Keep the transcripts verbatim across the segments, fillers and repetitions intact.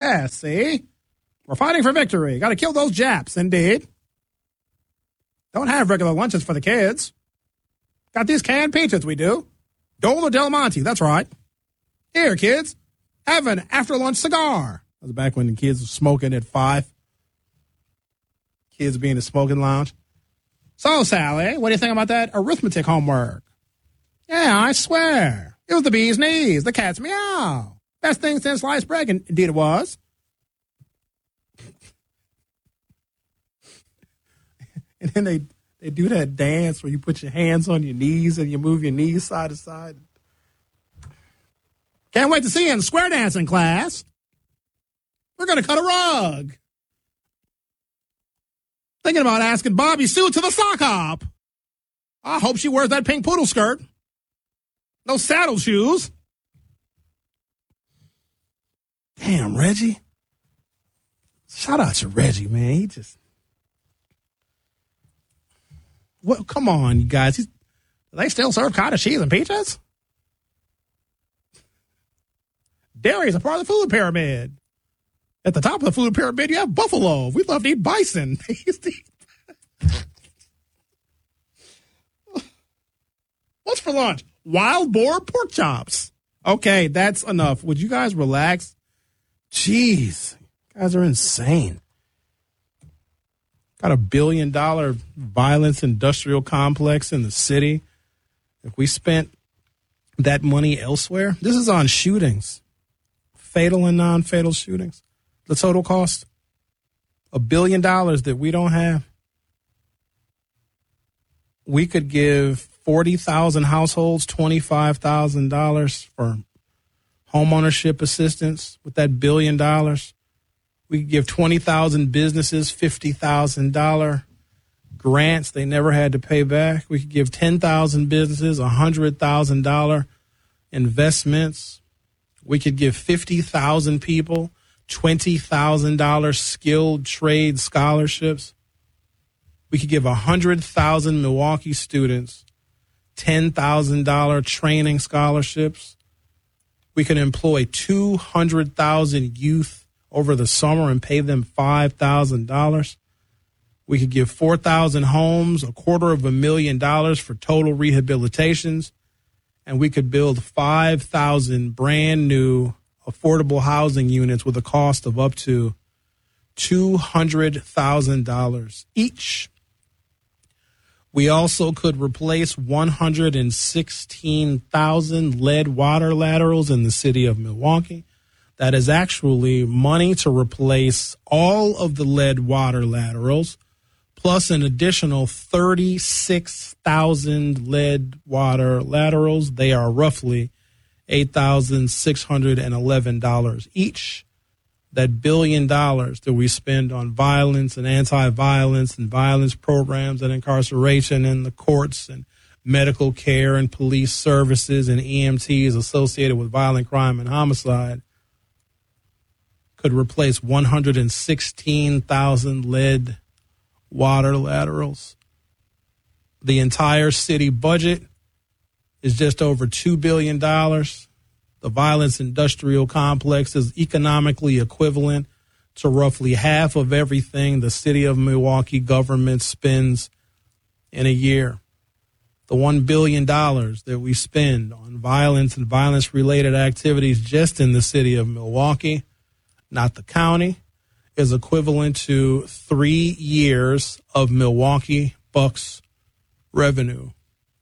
Yes, see? We're fighting for victory. Got to kill those Japs, indeed. Don't have regular lunches for the kids. Got these canned peaches, we do. Dole Del Monte, that's right. Here, kids, have an after-lunch cigar. That was back when the kids were smoking at five. Kids being in the smoking lounge. So, Sally, what do you think about that arithmetic homework? Yeah, I swear. It was the bee's knees, the cat's meow. Best thing since sliced bread, indeed it was. And then they, they do that dance where you put your hands on your knees and you move your knees side to side. Can't wait to see you in square dancing class. We're going to cut a rug. Thinking about asking Bobby Sue to the sock hop. I hope she wears that pink poodle skirt. No saddle shoes. Damn, Reggie. Shout out to Reggie, man. He just... Well, come on, you guys. He's, do they still serve cottage cheese and peaches? Dairy is a part of the food pyramid. At the top of the food pyramid, you have buffalo. We love to eat bison. What's for lunch? Wild boar pork chops. Okay, that's enough. Would you guys relax? Jeez, you guys are insane. Got a billion dollar violence industrial complex in the city. If we spent that money elsewhere, this is on shootings, fatal and non-fatal shootings. The total cost, a billion dollars that we don't have. We could give forty thousand households twenty-five thousand dollars for homeownership assistance with that billion dollars. We could give twenty thousand businesses fifty thousand dollars grants they never had to pay back. We could give ten thousand businesses one hundred thousand dollars investments. We could give fifty thousand people twenty thousand dollars skilled trade scholarships. We could give one hundred thousand Milwaukee students ten thousand dollars training scholarships. We could employ two hundred thousand youth over the summer and pay them five thousand dollars. We could give four thousand homes, a quarter of a million dollars for total rehabilitations. And we could build five thousand brand new affordable housing units with a cost of up to two hundred thousand dollars each. We also could replace one hundred sixteen thousand lead water laterals in the city of Milwaukee. That is actually money to replace all of the lead water laterals, plus an additional thirty-six thousand lead water laterals. They are roughly eight thousand six hundred eleven dollars each. That billion dollars that we spend on violence and anti-violence and violence programs and incarceration in the courts and medical care and police services and E M Ts associated with violent crime and homicide could replace one hundred sixteen thousand lead water laterals. The entire city budget is just over two billion dollars. The violence industrial complex is economically equivalent to roughly half of everything the city of Milwaukee government spends in a year. The one billion dollars that we spend on violence and violence-related activities just in the city of Milwaukee, not the county, is equivalent to three years of Milwaukee Bucks revenue.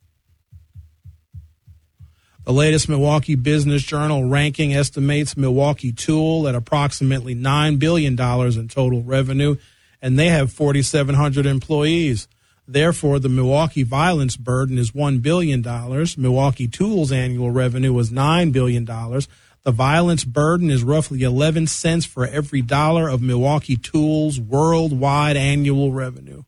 The latest Milwaukee Business Journal ranking estimates Milwaukee Tool at approximately nine billion dollars in total revenue, and they have four thousand seven hundred employees. Therefore, the Milwaukee violence burden is one billion dollars. Milwaukee Tool's annual revenue is nine billion dollars. The violence burden is roughly eleven cents for every dollar of Milwaukee Tool's worldwide annual revenue.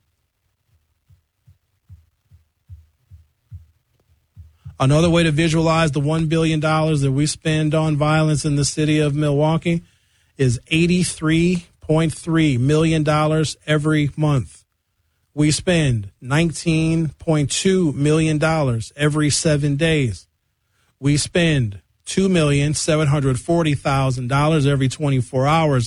Another way to visualize the one billion dollars that we spend on violence in the city of Milwaukee is eighty-three point three million dollars every month. We spend nineteen point two million dollars every seven days. We spend two million seven hundred forty thousand dollars every twenty-four hours.